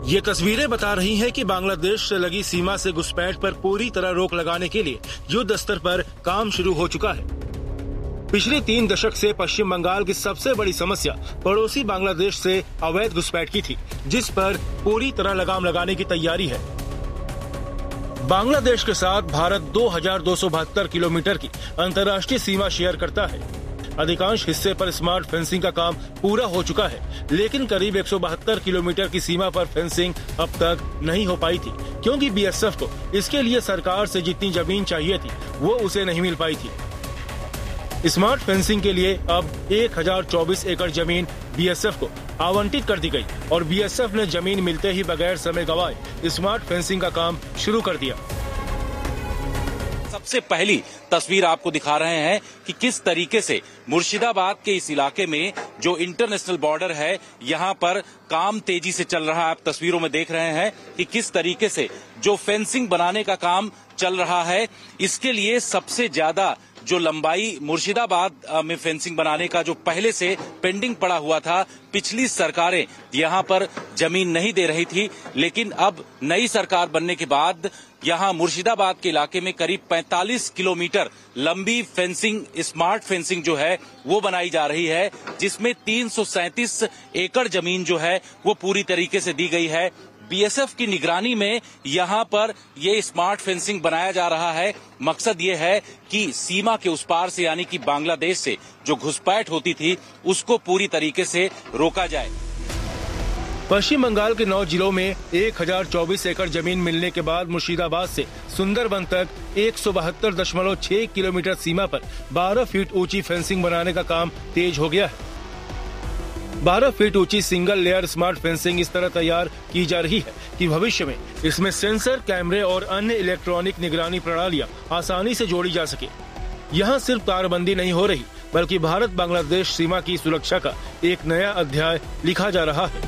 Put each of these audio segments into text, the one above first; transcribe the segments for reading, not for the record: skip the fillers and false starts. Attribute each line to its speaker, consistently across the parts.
Speaker 1: ये तस्वीरें बता रही हैं कि बांग्लादेश से लगी सीमा से घुसपैठ पर पूरी तरह रोक लगाने के लिए युद्ध स्तर पर काम शुरू हो चुका है। पिछले 3 दशक से पश्चिम बंगाल की सबसे बड़ी समस्या पड़ोसी बांग्लादेश से अवैध घुसपैठ की थी, जिस पर पूरी तरह लगाम लगाने की तैयारी है। बांग्लादेश के साथ भारत 2272 किलोमीटर की अंतर्राष्ट्रीय सीमा शेयर करता है। अधिकांश हिस्से पर स्मार्ट फेंसिंग का काम पूरा हो चुका है, लेकिन करीब 172 किलोमीटर की सीमा पर फेंसिंग अब तक नहीं हो पाई थी, क्योंकि बीएसएफ को इसके लिए सरकार से जितनी जमीन चाहिए थी वो उसे नहीं मिल पाई थी। स्मार्ट फेंसिंग के लिए अब 1024 एकड़ जमीन बीएसएफ को आवंटित कर दी गई और बीएसएफ ने जमीन मिलते ही बगैर समय गवाए स्मार्ट फेंसिंग का काम शुरू कर दिया।
Speaker 2: सबसे पहली तस्वीर आपको दिखा रहे हैं कि किस तरीके से मुर्शिदाबाद के इस इलाके में जो इंटरनेशनल बॉर्डर है, यहाँ पर काम तेजी से चल रहा है। आप तस्वीरों में देख रहे हैं कि किस तरीके से जो फेंसिंग बनाने का काम चल रहा है, इसके लिए सबसे ज्यादा जो लंबाई मुर्शिदाबाद में फेंसिंग बनाने का जो पहले से पेंडिंग पड़ा हुआ था, पिछली सरकारें यहाँ पर जमीन नहीं दे रही थी, लेकिन अब नई सरकार बनने के बाद यहाँ मुर्शिदाबाद के इलाके में करीब 45 किलोमीटर लंबी फेंसिंग, स्मार्ट फेंसिंग जो है वो बनाई जा रही है, जिसमें 337 एकड़ जमीन जो है वो पूरी तरीके से दी गई है। बीएसएफ की निगरानी में यहाँ पर ये स्मार्ट फेंसिंग बनाया जा रहा है। मकसद ये है कि सीमा के उस पार से, यानी कि बांग्लादेश से जो घुसपैठ होती थी, उसको पूरी तरीके से रोका जाए।
Speaker 1: पश्चिम बंगाल के 9 जिलों में 1024 एकड़ जमीन मिलने के बाद मुर्शिदाबाद से सुंदरबन तक 172.6 किलोमीटर सीमा पर 12 फीट ऊंची फेंसिंग बनाने का काम तेज हो गया है। 12 फीट ऊंची सिंगल लेयर स्मार्ट फेंसिंग इस तरह तैयार की जा रही है कि भविष्य में इसमें सेंसर, कैमरे और अन्य इलेक्ट्रॉनिक निगरानी प्रणालियां आसानी से जोड़ी जा सके। यहाँ सिर्फ तारबंदी नहीं हो रही, बल्कि भारत बांग्लादेश सीमा की सुरक्षा का एक नया अध्याय लिखा जा रहा है।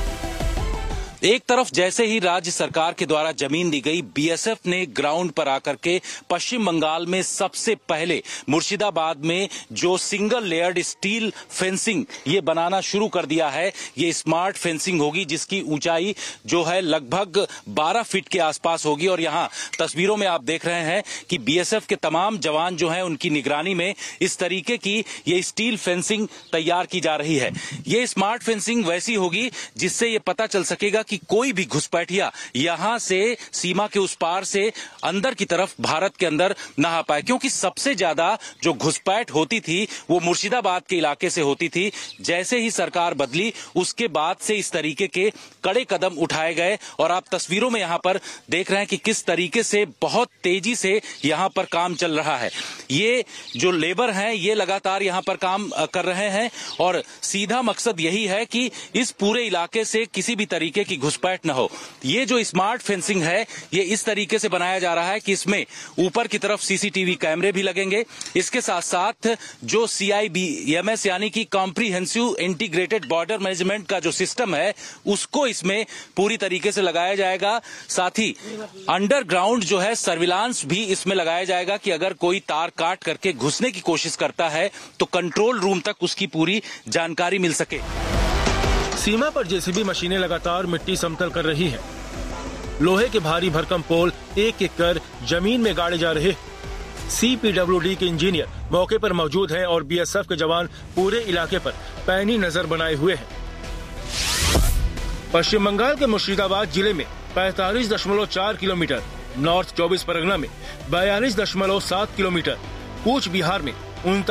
Speaker 2: एक तरफ जैसे ही राज्य सरकार के द्वारा जमीन दी गई, बीएसएफ ने ग्राउंड पर आकर के पश्चिम बंगाल में सबसे पहले मुर्शिदाबाद में जो सिंगल लेयर्ड स्टील फेंसिंग ये बनाना शुरू कर दिया है। ये स्मार्ट फेंसिंग होगी जिसकी ऊंचाई जो है लगभग 12 फीट के आसपास होगी। और यहाँ तस्वीरों में आप देख रहे हैं कि बीएसएफ के तमाम जवान जो हैं उनकी निगरानी में इस तरीके की ये स्टील फेंसिंग तैयार की जा रही है। ये स्मार्ट फेंसिंग वैसी होगी जिससे ये पता चल सकेगा कि कोई भी घुसपैठिया यहां से सीमा के उस पार से अंदर की तरफ भारत के अंदर न आ पाए, क्योंकि सबसे ज्यादा जो घुसपैठ होती थी वो मुर्शिदाबाद के इलाके से होती थी। जैसे ही सरकार बदली उसके बाद से इस तरीके के कड़े कदम उठाए गए और आप तस्वीरों में यहां पर देख रहे हैं कि किस तरीके से बहुत तेजी से यहां पर काम चल रहा है। ये जो लेबर हैं ये लगातार यहां पर काम कर रहे हैं और सीधा मकसद यही है कि इस पूरे इलाके से किसी भी तरीके की घुसपैठ न हो। ये जो स्मार्ट फेंसिंग है ये इस तरीके से बनाया जा रहा है कि इसमें ऊपर की तरफ सीसीटीवी कैमरे भी लगेंगे। इसके साथ साथ जो CIBMS यानी कि कॉम्प्रिहेंसिव इंटीग्रेटेड बॉर्डर मैनेजमेंट का जो सिस्टम है उसको इसमें पूरी तरीके से लगाया जाएगा। साथ ही अंडरग्राउंड जो है सर्विलांस भी इसमें लगाया जाएगा कि अगर कोई तार काट करके घुसने की कोशिश करता है तो कंट्रोल रूम तक उसकी पूरी जानकारी मिल सके।
Speaker 1: सीमा पर जेसीबी मशीनें लगातार मिट्टी समतल कर रही हैं। लोहे के भारी भरकम पोल एक एक कर जमीन में गाड़े जा रहे। CPWD के इंजीनियर मौके पर मौजूद हैं और बीएसएफ के जवान पूरे इलाके पर पैनी नजर बनाए हुए हैं। पश्चिम बंगाल के मुर्शिदाबाद जिले में 45.4 किलोमीटर, नॉर्थ 24 परगना में 42.7 किलोमीटर, कूच बिहार में